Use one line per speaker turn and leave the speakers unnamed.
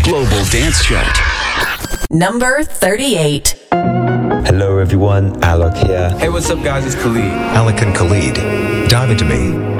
Global Dance Chart.
Number 38.
Hello everyone, Alok here.
Hey, what's up guys, it's Khalid.
Alok and Khalid, Dive Into Me.